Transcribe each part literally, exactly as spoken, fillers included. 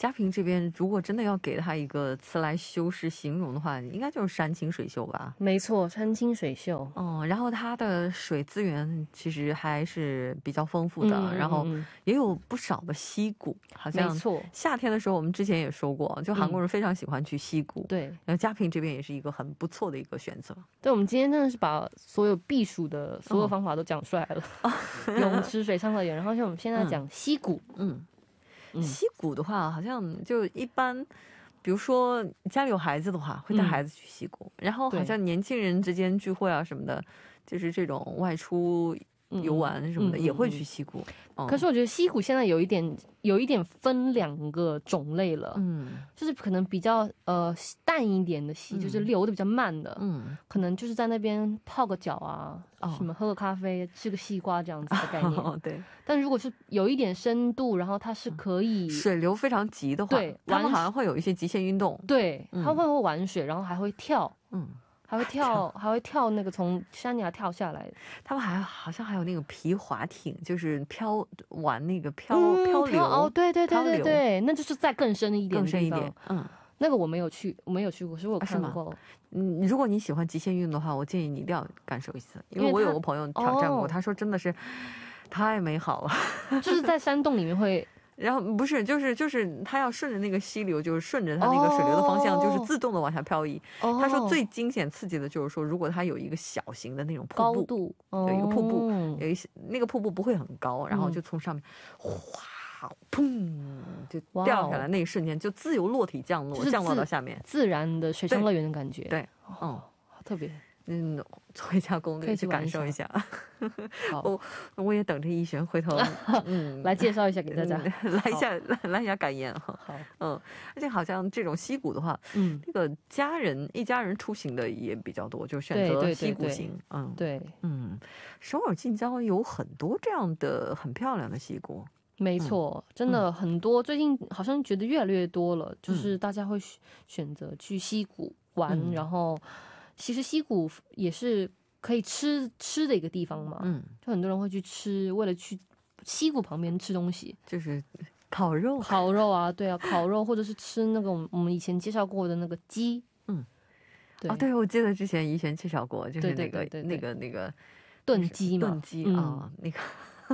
嘉平这边如果真的要给他一个词来修饰形容的话，应该就是山清水秀吧。 没错，山清水秀。 哦，然后它的水资源其实还是比较丰富的， 嗯嗯嗯然后也有不少的溪谷，好像没错。 夏天的时候我们之前也说过，就韩国人非常喜欢去溪谷。 嗯、对， 然后嘉平这边也是一个很不错的一个选择。 对，我们今天真的是把所有避暑的所有方法都讲出来了。哦、泳池、水上乐园，然后像我们现在讲溪谷。 嗯。嗯，溪谷的话，好像就一般，比如说家里有孩子的话，会带孩子去溪谷，嗯、然后好像年轻人之间聚会啊什么的，就是这种外出游玩什么的，嗯、也会去溪谷。嗯嗯、可是我觉得溪谷现在有一点，有一点分两个种类了，嗯，就是可能比较呃淡一点的溪，嗯、就是流的比较慢的，嗯，可能就是在那边泡个脚啊，哦、什么喝个咖啡，吃个西瓜这样子的概念。 哦，对。 但如果是有一点深度，然后它是可以、嗯、 水流非常急的话，对，他们好像会有一些极限运动， 对，他们会玩水，然后还会跳，嗯。还会跳，还会跳那个从山崖跳下来。 他们还好像还有那个皮划艇，就是漂玩那个漂、嗯、漂流。 哦，对对对对对，那就是再更深一点， 更深一点。嗯， 那个我没有去，我没有去过，是我看过。 啊、嗯，如果你喜欢极限运动的话，我建议你一定要感受一次，因为我有个朋友挑战过，哦、他说真的是太美好了， 就是在山洞里面会。 然后不是，就是就是他要顺着那个溪流，就是顺着他那个水流的方向， oh, 就是自动的往下漂移。Oh. 他说最惊险刺激的就是说，如果他有一个小型的那种瀑布， 高度有一个瀑布， oh. 有一些那个瀑布不会很高，然后就从上面哗砰就掉下来，那一瞬间就自由落体降落， 降落到下面， 自然的水上乐园的感觉。 对，对嗯， 好特别。 嗯，做一下攻略去感受一下。我我也等着一璇回头嗯来介绍一下给大家， 嗯、来一下来来一下感言哈。好，嗯，而且好像这种溪谷的话，嗯，那个家人一家人出行的也比较多，就选择溪谷型。嗯， 对， 嗯，首尔近郊有很多这样的很漂亮的溪谷。 没错，真的很多，嗯、最近好像觉得越来越多了，就是大家会选择去溪谷玩，嗯、然后。其实溪谷也是可以吃吃的一个地方嘛，嗯，就很多人会去吃，为了去溪谷旁边吃东西， 就是烤肉， 烤肉啊，对啊，烤肉或者是吃那个我们以前介绍过的那个鸡， 嗯，对，哦，对，我记得之前怡璇介绍过，就是那个对对对对那个那个炖鸡嘛， 炖鸡啊，哦嗯，那个。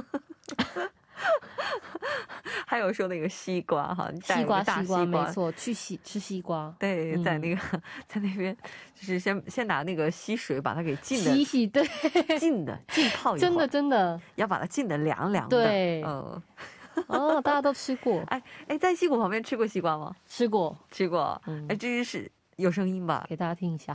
还有说那个西瓜哈， 西瓜大西瓜没错，去西吃西瓜。 对，嗯、在那个在那边，就是先先拿那个溪水把它给浸的洗洗，对， 浸的浸泡一会儿， 真的真的要把它浸的凉凉的。 对， 嗯， 哦，大家都吃过。 哎哎，在溪谷旁边吃过西瓜吗？ 吃过， 吃过。嗯，哎，这是有声音吧？ 给大家听一下。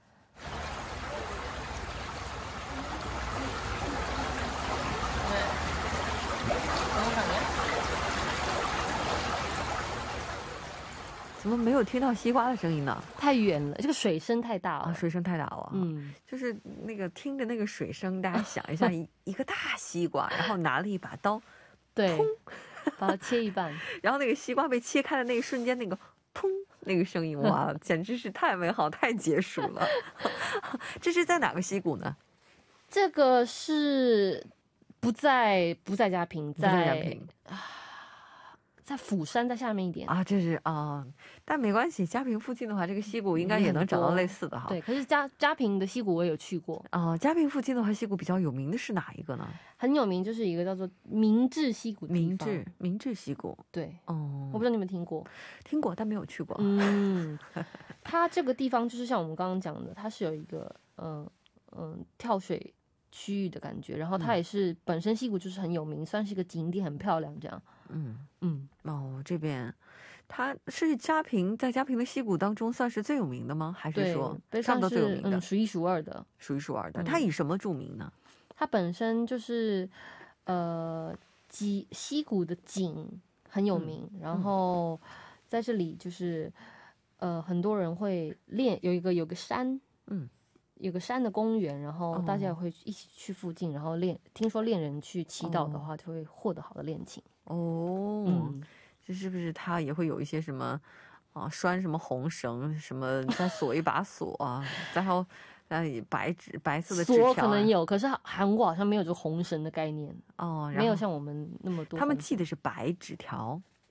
怎么没有听到西瓜的声音呢？ 太远了，这个水声太大了， 啊、水声太大了。嗯，就是那个听着那个水声，大家想一下，一一个大西瓜，然后拿了一把刀， 对，把它切一半， 然后那个西瓜被切开的那一瞬间，那个砰那个声音，哇，简直是太美好，太解暑了。这是在哪个溪谷呢？ 这个是不在不在嘉平，在嘉平啊。 在釜山，在下面一点啊，这是啊，但没关系，嘉平附近的话，这个溪谷应该也能找到类似的哈。 对，可是嘉嘉平的溪谷我也有去过啊。嘉平附近的话，溪谷比较有名的是哪一个呢？ 很有名，就是一个叫做明治溪谷的地方。 明治明治溪谷， 对，哦，我不知道你有没有听过， 听过但没有去过。 嗯，它这个地方就是像我们刚刚讲的，它是有一个嗯嗯、呃呃、跳水区域的感觉，然后它也是、嗯、本身溪谷就是很有名，算是一个景点，很漂亮这样。 嗯嗯，哦，这边它是嘉平，在嘉平的溪谷当中算是最有名的吗？还是说上到最有名的？ 嗯，数一数二的， 数一数二的。它以什么著名呢？ 它本身就是呃，溪溪谷的景很有名，嗯、然后在这里就是呃，很多人会练，有一个有个山，嗯。有个山的公园，然后大家也会一起去附近，哦、然后练。听说恋人去祈祷的话，就会获得好的恋情。 哦，嗯，这是不是他也会有一些什么啊，拴什么红绳，什么再锁一把锁啊，然后呃白纸白色的纸条、啊， 锁可能有，可是韩国好像没有这个红绳的概念哦，没有像我们那么多。 他们系的是白纸条。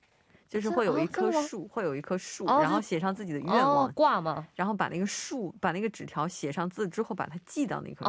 就是会有一棵是哦树，会有一棵树， 哦然后写上自己的愿望， 哦挂嘛， 然后把那个树把那个纸条写上字之后，把它系到那棵